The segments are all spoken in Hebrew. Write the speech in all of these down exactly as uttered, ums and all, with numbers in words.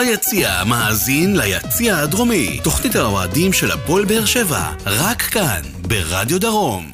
היציע מאזין ליציע הדרומי, תוכנית האוהדים של הפועל באר שבע, רק כאן ברדיו דרום.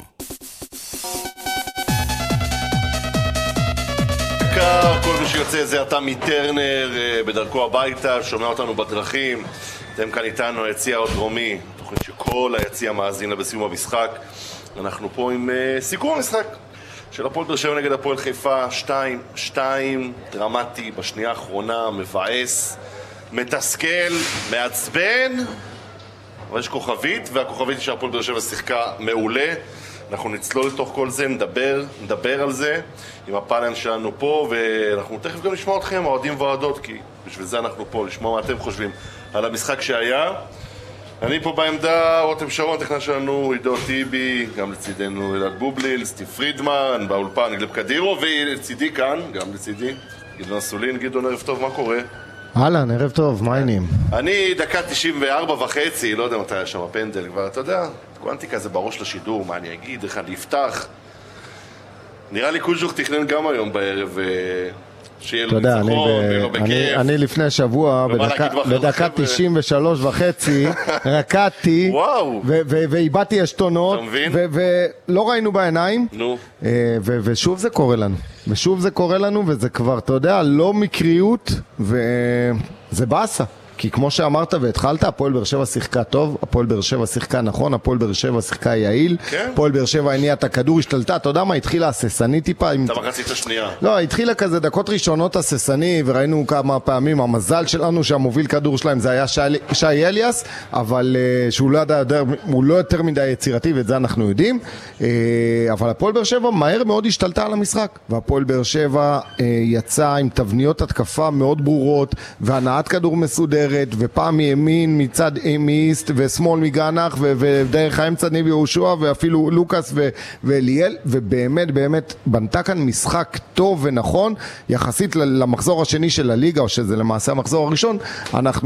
כל מי שיוצא זה אתה מטרנר בדרכו הביתה, שומע אותנו בדרכים. אתם כאן איתנו, היציע הדרומי, תוכנית שכל היציע מאזין לה בסיום המשחק. אנחנו פה עם uh, סיכום המשחק של הפועל באר שבע נגד הפועל חיפה, שתיים שתיים, דרמטי בשנייה האחרונה, מבאס, מתסכל, מעצבן, אבל יש כוכבית, והכוכבית שהפועל באר שבע שיחקה מעולה. אנחנו נצלול לתוך כל זה, נדבר, נדבר על זה עם הפאנל שלנו פה, ואנחנו תכף גם נשמע אתכם, האוהדים והאוהדות, כי בשביל זה אנחנו פה, לשמוע מה אתם חושבים על המשחק שהיה. אני פה בעמדה, רותם שרון, תכנן שלנו, עידו טיבי, גם לצידנו אלעד בובליל, סטיב פרידמן, באולפן, גלב קדירו, ולצידי כאן, גם לצידי, גדעון סולין. גדעון, ערב טוב, מה קורה? אהלן, ערב טוב, מה העניינים? אני דקה תשעים וארבע וחצי, לא יודע מתי היה שם הפנדל, כבר, אתה יודע, תקוונתי כזה בראש לשידור, מה אני אגיד, איך אני אפתח. נראה לי קוז'וך תכנן גם היום בערב, שיהיה לו ניצחון, ויהיה לו בכיף. אני לפני שבוע, בדקה תשעים ושלוש וחצי, רקדתי, ואיבדתי אשתונות, ולא ראינו בעיניים, ושוב זה קורה לנו. ושוב זה קורה לנו, וזה כבר, אתה יודע, לא מקריות, וזה באסה. כי כמו שאמרת והתחלת, הפועל באר שבע שיחקה טוב, הפועל באר שבע שיחקה נכון, הפועל באר שבע שיחקה יעיל, כן. הפועל באר שבע הניעה את הכדור, השתלטה, אתה יודע מה, התחילה הססני טיפה. אתה מחצית השנייה. לא, התחילה כזה דקות ראשונות הססני, וראינו כמה פעמים, המזל שלנו שהמוביל כדור שלהם זה היה שי אליאס, אבל uh, שהוא לא ידע, הוא לא יותר מדי יצירתי, ואת זה אנחנו יודעים, uh, אבל הפועל באר שבע מהר מאוד השתלטה על המשחק, והפועל באר שבע uh, יצא עם תבניות התקפה מאוד ברורות, והנעת כדור מסודר, ופעם מימין מצד אימיסט ושמאל מגנח ו- ודרך האמצע ניב יהושע ואפילו לוקאס ו- ואליאל, ובאמת באמת בנתה כאן משחק טוב ונכון יחסית למחזור השני של הליגה, או שזה למעשה המחזור הראשון. אנחנו